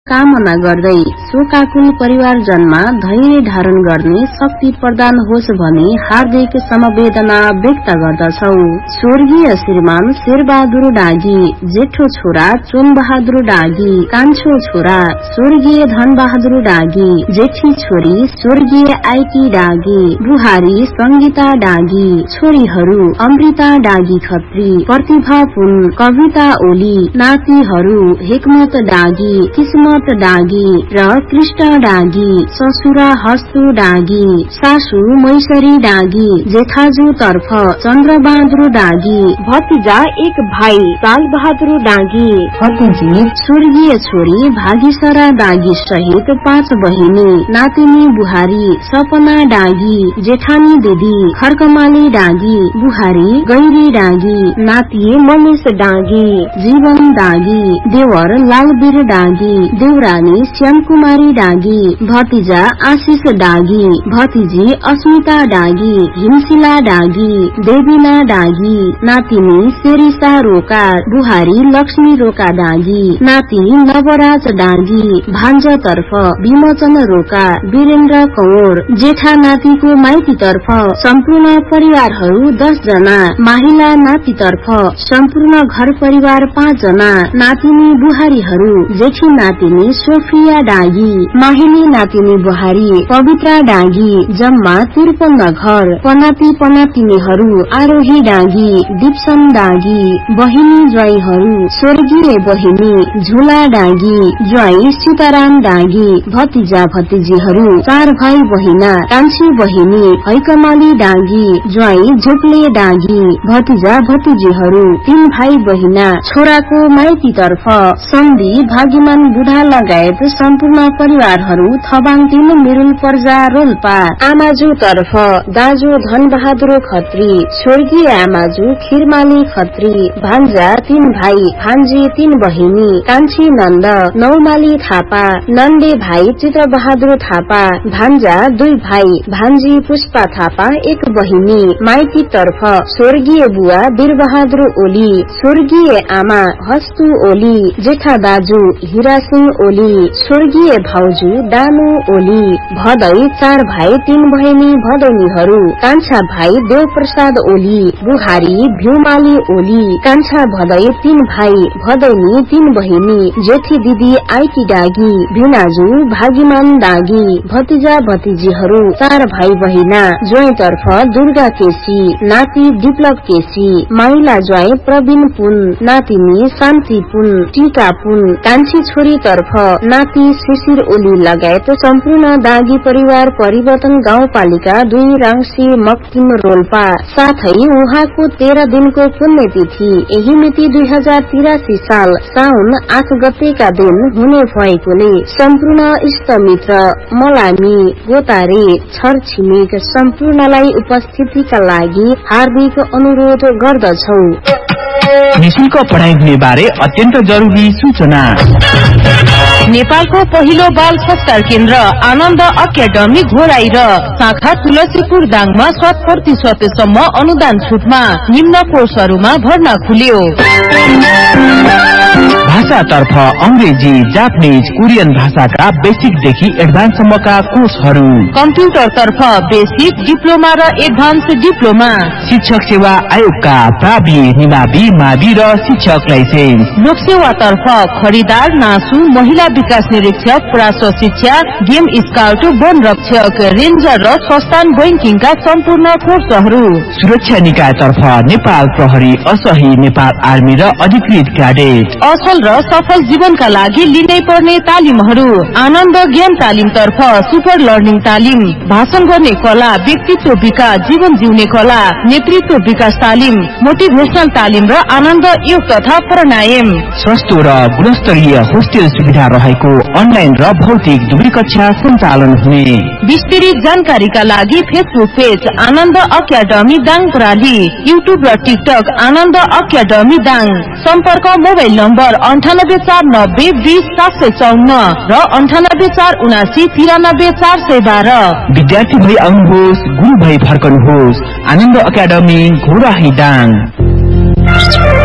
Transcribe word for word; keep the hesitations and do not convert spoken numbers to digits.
कामना गर्दै शोकाकुल परिवारजनमा धैर्य धारण गर्ने शक्ति प्रदान होस् भनी हार्दिक समवेदना व्यक्त गर्दछौ। स्वर्गीय श्रीमान शेरबहादुर डागी, जेठो छोरा चोन बहादुर डागी, कान्छो छोरा स्वर्गीय धन बहादुर डागी, जेठी छोरी स्वर्गीय आइकी डागी, बुहारी संगीता डागी, छोरीहरू अमृता डागी खत्री, प्रतिभा पुन, कविता ओली, नातिहरू हेकमत डागी, किस्मत डागी र कृष्ण डागी, ससुरा हस्तु डागी, सासु मैसरी डागी, जेठाजु तर्फ चन्द्रबहादुर डागी, भतिजा एक भाइ साल बहादुर डागी, भतिजी स्वर्गीय छोरी भागीसरा डागी सहित पाँच बहिनी, नातिनी बुहारी सपना डागी, जेठानी दिदी खर्कमाली डागी, बुहारी गैरी डागी, नाति मनिष डागी, जीवन डागी, देवर लालबीर डागी, देवरानी श्यामकुमारी डागी, भतिजा आशिष डागी, भतिजी अस्मिता डागी, हिमशिला डागी, देवीना डागी, नातिनी शेरिसा रोका, बुहारी लक्ष्मी रोका डागी, नाति नवराज डागी, भान्जा तर्फ विमोचन रोका, वीरेन्द्र कौर, जेठा नातिको माइती तर्फ सम्पूर्ण परिवारहरू दस जना, माहिला नाति तर्फ सम्पूर्ण घर परिवार पाँच जना, नातिनी बुहारीहरू जेठी नातिनी सोफिया डागी, माहिली नातिनी बुहारी पवित्रा डागी, जम्मा त्रिपन्न घर, पनाती पनातिनीहरू आरोही डागी, दिप्सन डागी, बहिनी ज्वाइहरू स्वर्गीय बहिनी झुला डागी, ज्वाइ सीताराम डागी, भतिजा भतिजीहरू चार भाइ बहिना, कान्छी बहिनी हैकमाली डागी, ज्वाइ झुप्ले डागी, भतिजा भतिजीहरू तीन भाइ बहिना, छोराको माइती तर्फ सन्धि भागीमान बुढा लगायत सम्पूर्ण परिवारहरू थबाङ तीन मिरुल पर्जा रोल्पा, आमाजु तर्फ दाजु धन बहादुर खत्री, स्वर्गीय आमाजु खिरमाली खत्री, भान्जा तीन भाइ भान्जी तीन बहिनी, कान्छी नन्द नौमाली थापा, नन्दे भाइ चित्र बहादुर थापा, भान्जा दुई भाइ भान्जी पुष्पा थापा एक बहिनी, माइती तर्फ स्वर्गीय बुवा वीर बहादुर ओली, स्वर्गीय आमा हस्तु ओली, जेठा दाजु हिरा सिंह ओली, स्वर्गीय भाउजू दानु ओली, भदै चार भाइ तीन बहिनी भदैनीहरू, कान्छा भाइ देव प्रसाद ओली, बुहारी भ्यूमाली ओली, कान्छा भदै तीन भाइ भदैनी तीन बहिनी, जेठी दिदी आइकी डागी, भिनाजु भागीमान डागी, भतिजा भतिजीहरू चार भाइ बहिना, ज्वाइँ तर्फ दुर्गा केसी, नाति विप्लव केसी, माइला ज्वाइँ प्रवीण पुन, नातिनी शान्ति पुन, टीका पुन, कान्छी छोरी तर्फ नाति शिशिर ओली लगायत सम्पूर्ण दागी परिवार परिवर्तन गाउँपालिका दुई राङ्सी मक्तिम रोल्पा, साथै उहाँको तेह्र दिनको पुण्यतिथि यही मिति दुई हजार तिरासी साल साउन आठ गतेका दिन हुने भएकोले सम्पूर्ण इष्टमित्र मलामी गोतारे छर छिमेक सम्पूर्णलाई उपस्थितिका लागि हार्दिक अनुरोध गर्दछौ। निशुल्क पढाइ हुने बारे अत्यन्त जरुरी सूचना। नेपालको पहिलो बाल संस्कार केन्द्र आनन्द अकादमी घोराई र शाखा तुलसीपुर दाङमा शत प्रतिशतसम्म अनुदान छुटमा निम्न कोर्सहरूमा भर्ना खुल्यो। भाषातर्फ अंग्रेजी, जापानीज, कोरियन भाषाका बेसिकदेखि एडभान्ससम्मका कोर्सहरू, कम्प्युटरतर्फ बेसिक, डिप्लोमा र एडभान्स डिप्लोमा, शिक्षक सेवा आयोगका प्रावि, निमावि, मावि र शिक्षक लाइसेन्स, लोकसेवातर्फ खरिदार, नासु, महिला विकास निरीक्षक, प्रास शिक्षा, गेम स्काउट, वन रक्षक, रेन्जर र संस्थान बैंकिङका सम्पूर्ण कोर्सहरू, सुरक्षा निकायतर्फ नेपाल प्रहरी, असही, नेपाल आर्मी र अधिकृत क्याडेट, असल र सफल जीवनका लागि लिनै पर्ने तालिमहरू, आनन्द ज्ञान तालिम तर्फ सुपर लर्निङ तालिम, भाषण गर्ने कला, व्यक्तित्व विकास, जीवन जिउने कला, नेतृत्व विकास तालिम, मोटिभेशनल तालिम र आनन्द योग तथा प्राणायाम, सस्तो र गुणस्तरीय होस्टेल सुविधा रहेको अनलाइन र भौतिक दुवै कक्षा सञ्चालन हुने। विस्तृत जानकारीका लागि फेसबुक पेज आनन्द अकादमी दाङ प्रणाली, युट्युब र टिकटक आनन्द अकादमी दाङ, सम्पर्क मोबाइल नम्बर अन्ठानब्बे चार नब्बे बीस सात सय चौन्न र अन्ठानब्बे चार उनासी तिरानब्बे चार सय बाह्र। विद्यार्थी भई आउनुहोस्, गुरु भई फर्कनुहोस्। आनन्द अकादमी घोराही दाङ।